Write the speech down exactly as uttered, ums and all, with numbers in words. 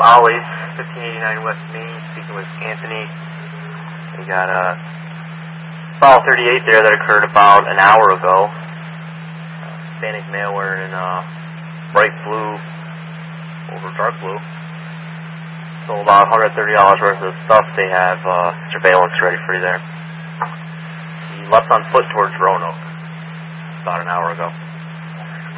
Ollie's, fifteen eighty-nine West Main, speaking with Anthony. We got a foul thirty-eight there that occurred about an hour ago. Uh, Hispanic male wearing uh, bright blue over dark blue. So about one hundred thirty dollars worth of stuff. They have uh, surveillance ready for you there. He left on foot towards Roanoke about an hour ago.